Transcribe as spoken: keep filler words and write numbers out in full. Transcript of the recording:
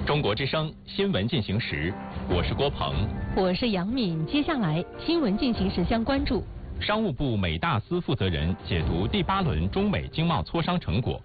中国之声新闻进行时，我是郭鹏， 我是杨敏。接下来新闻进行时将关注： 商务部美大司负责人解读第八轮中美经贸磋商成果。